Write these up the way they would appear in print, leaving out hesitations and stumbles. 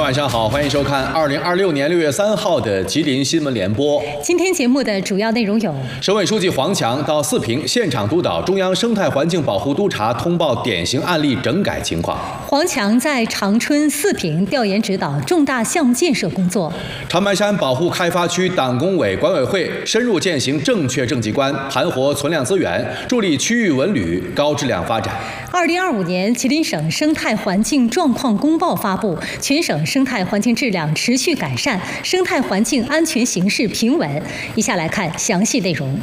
晚上好，欢迎收看2026年6月3号的吉林新闻联播。 今天节目的主要内容有： 省委书记黄强到四平现场督导中央生态环境保护督察通报典型案例整改情况。 黄强在长春、四平调研指导重大项目建设工作。 长白山保护开发区党工委、管委会深入践行正确政绩观，盘活存量资源，助力区域文旅高质量发展。 2025年吉林省生态环境状况公报发布，全省生态环境质量持续改善，生态环境安全形势平稳。以下来看详细内容。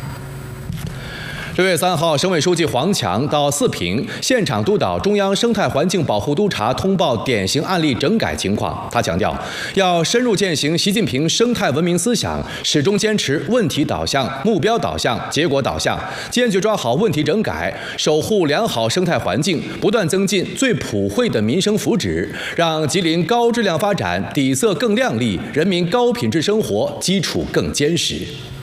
6月3号，省委书记黄强到四平现场督导中央生态环境保护督察通报典型案例整改情况。他强调，要深入践行习近平生态文明思想，始终坚持问题导向、目标导向、结果导向，坚决抓好问题整改，守护良好生态环境，不断增进最普惠的民生福祉，让吉林高质量发展底色更亮丽，人民高品质生活基础更坚实。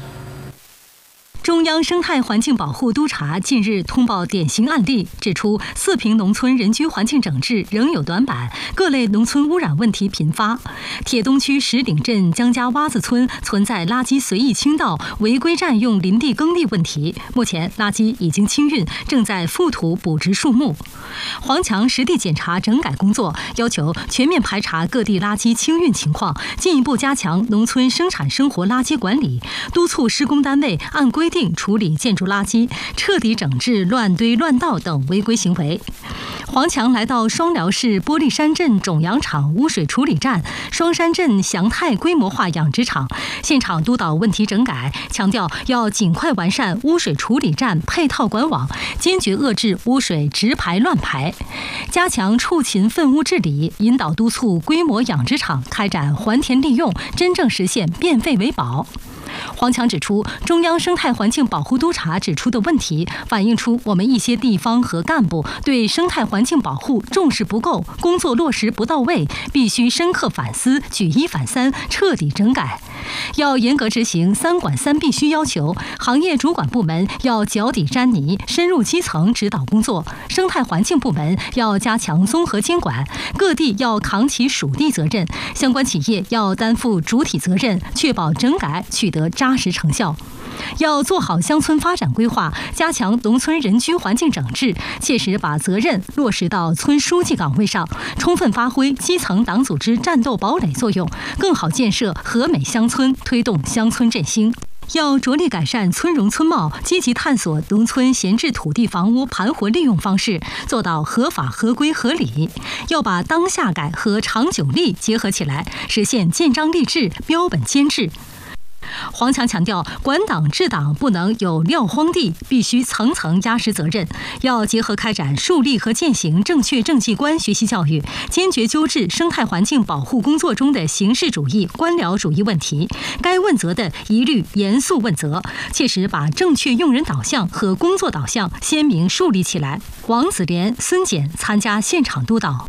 中央生态环境保护督察近日通报典型案例，指出四平农村人居环境整治仍有短板，各类农村污染问题频发。铁东区石顶镇江家洼子村存在垃圾随意倾倒、违规占用林地耕地问题，目前垃圾已经清运，正在覆土补植树木。黄强实地检查整改工作，要求全面排查各地垃圾清运情况，进一步加强农村生产生活垃圾管理，督促施工单位按规定处理建筑垃圾，彻底整治乱堆乱倒等违规行为。黄强来到双辽市玻璃山镇种养场污水处理站、双山镇祥泰规模化养殖场，现场督导问题整改，强调要尽快完善污水处理站配套管网，坚决遏制污水直排乱排，加强畜禽粪污治理，引导督促规模养殖场开展还田利用，真正实现变废为宝。黄强指出，中央生态环境保护督察指出的问题，反映出我们一些地方和干部对生态环境保护重视不够，工作落实不到位，必须深刻反思，举一反三，彻底整改。要严格执行3管3必须要求，行业主管部门要脚底沾泥，深入基层指导工作；生态环境部门要加强综合监管，各地要扛起属地责任，相关企业要担负主体责任，确保整改取得扎实成效。要做好乡村发展规划，加强农村人居环境整治，切实把责任落实到村书记岗位上，充分发挥基层党组织战斗堡垒作用，更好建设和美乡村，推动乡村振兴。要着力改善村容村貌，积极探索农村闲置土地房屋盘活利用方式，做到合法合规合理。要把当下改和长久力结合起来，实现建章立制、标本兼治。黄强强调，管党治党不能有撂荒地，必须层层压实责任。要结合开展树立和践行正确政绩观学习教育，坚决纠治生态环境保护工作中的形式主义、官僚主义问题，该问责的一律严肃问责，切实把正确用人导向和工作导向鲜明树立起来。王子莲、孙简参加现场督导。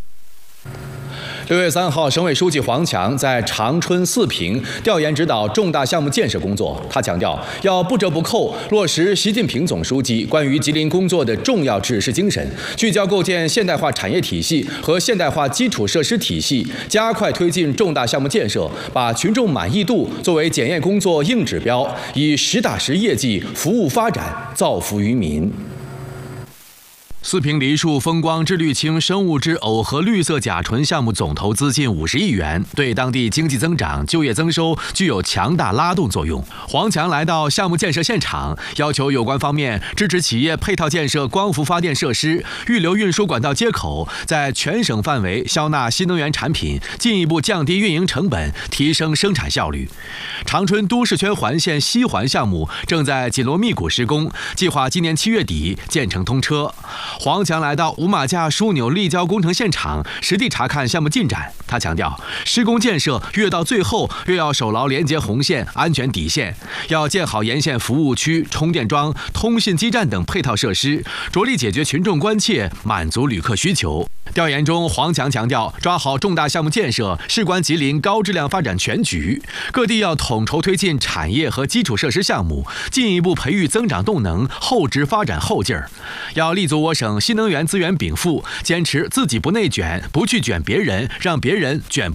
6月3号，省委书记黄强在长春、四平调研指导重大项目建设工作。他强调，要不折不扣落实习近平总书记关于吉林工作的重要指示精神，聚焦构建现代化产业体系和现代化基础设施体系，加快推进重大项目建设，把群众满意度作为检验工作硬指标，以实打实业绩服务发展，造福于民。四平梨树风光致绿青生物质耦合绿色甲醇项目总投资近50亿元，对当地经济增长、就业增收具有强大拉动作用。黄强来到项目建设现场，要求有关方面支持企业配套建设光伏发电设施、预留运输管道接口，在全省范围销纳新能源产品，进一步降低运营成本，提升生产效率。长春都市圈环线西环项目正在紧锣密鼓施工，计划今年7月底建成通车。黄强来到五马架枢纽立交工程现场，实地查看项目进展。他强调，施工建设越到最后，越要守牢连接红线、安全底线，要建好沿线服务区、充电桩、通信基站等配套设施，着力解决群众关切，满足旅客需求。调研中，黄强强调，抓好重大项目建设，事关吉林高质量发展全局，各地要统筹推进产业和基础设施项目，进一步培育增长动能，厚植发展后劲儿。要立足我省新能源资源禀赋，坚持自己不内卷，不去卷别人，让别人卷。